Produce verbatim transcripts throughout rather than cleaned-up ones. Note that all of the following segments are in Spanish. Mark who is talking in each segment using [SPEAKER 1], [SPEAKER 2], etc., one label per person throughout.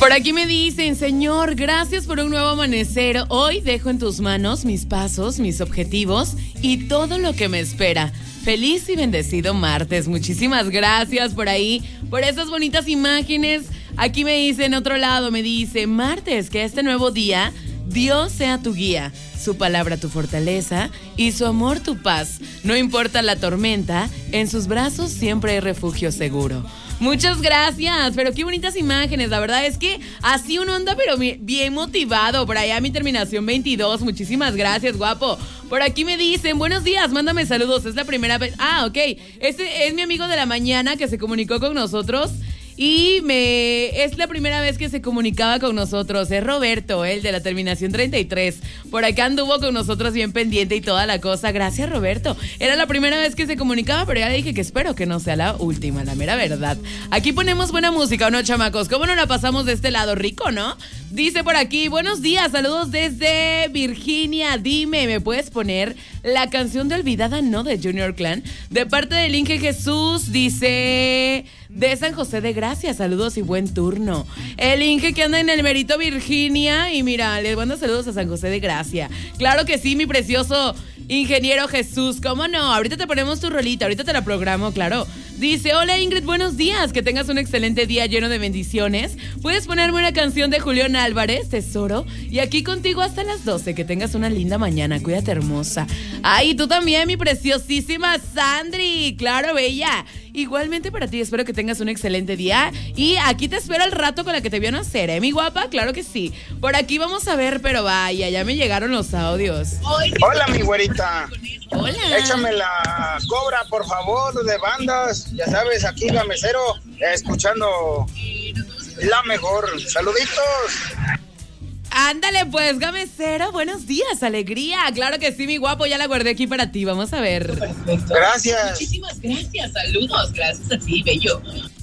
[SPEAKER 1] Por aquí me dicen, Señor, gracias por un nuevo amanecer. Hoy dejo en tus manos mis pasos, mis objetivos y todo lo que me espera. Feliz y bendecido martes. Muchísimas gracias por ahí, por esas bonitas imágenes. Aquí me dice en otro lado, me dice, martes, que este nuevo día Dios sea tu guía, su palabra tu fortaleza y su amor tu paz. No importa la tormenta, en sus brazos siempre hay refugio seguro. Muchas gracias, pero qué bonitas imágenes. La verdad es que así uno anda, pero bien motivado. Por allá mi terminación veintidós. Muchísimas gracias, guapo. Por aquí me dicen, buenos días, mándame saludos. Es la primera vez. Ah, ok. Este es mi amigo de la mañana que se comunicó con nosotros. Y me es la primera vez que se comunicaba con nosotros. Es Roberto, el de la terminación treinta y tres. Por acá anduvo con nosotros bien pendiente y toda la cosa. Gracias, Roberto. Era la primera vez que se comunicaba, pero ya le dije que espero que no sea la última, la mera verdad. Aquí ponemos buena música, ¿o no, chamacos? ¿Cómo no la pasamos de este lado? Rico, ¿no? Dice por aquí, buenos días, saludos desde Virginia. Dime, ¿me puedes poner la canción de Olvidada No de Junior Clan? De parte del Inge Jesús, dice... de San José de Gracia, saludos y buen turno. El Inge que anda en el Merito, Virginia. Y mira, les mando saludos a San José de Gracia. Claro que sí, mi precioso ingeniero Jesús. ¿Cómo no? Ahorita te ponemos tu rolita, ahorita te la programo, claro. Dice, hola Ingrid, buenos días. Que tengas un excelente día lleno de bendiciones. Puedes ponerme una canción de Julián Álvarez, Tesoro. Y aquí contigo hasta las doce. Que tengas una linda mañana, cuídate hermosa. Ay, tú también, mi preciosísima Sandri. Claro, bella. Igualmente para ti, espero que tengas un excelente día. Y aquí te espero al rato con la que te vio nacer, ¿eh, mi guapa? Claro que sí. Por aquí vamos a ver, pero vaya, ya me llegaron los audios.
[SPEAKER 2] Hola, mi güerita.
[SPEAKER 1] Hola.
[SPEAKER 2] Échame la cobra, por favor, de bandas. Ya sabes, aquí Gamesero, escuchando la mejor. Saluditos.
[SPEAKER 1] Ándale pues, Gamesero, buenos días, alegría. Claro que sí, mi guapo, ya la guardé aquí para ti, vamos a ver.
[SPEAKER 2] Perfecto. Gracias.
[SPEAKER 3] Muchísimas gracias, saludos, gracias a ti, bello.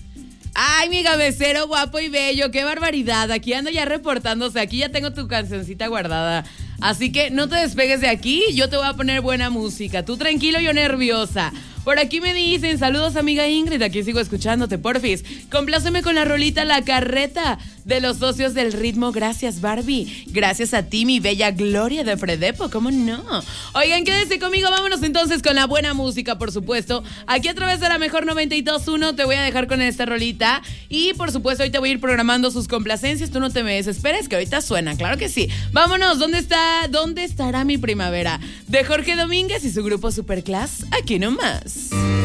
[SPEAKER 1] Ay, mi Gamesero guapo y bello, qué barbaridad. Aquí ando ya reportándose, aquí ya tengo tu cancioncita guardada. Así que no te despegues de aquí, yo te voy a poner buena música. Tú tranquilo, yo nerviosa. Por aquí me dicen, saludos amiga Ingrid, aquí sigo escuchándote, porfis. Compláceme con la rolita La Carreta de los Socios del Ritmo. Gracias, Barbie. Gracias a ti, mi bella Gloria de Fredepo, ¿cómo no? Oigan, quédense conmigo, vámonos entonces con la buena música, por supuesto. Aquí a través de la mejor noventa y dos punto uno te voy a dejar con esta rolita. Y por supuesto, hoy te voy a ir programando sus complacencias. Tú no te me desesperes, que ahorita suena, claro que sí. Vámonos, ¿dónde está? ¿Dónde estará mi primavera? De Jorge Domínguez y su grupo Superclass, aquí nomás.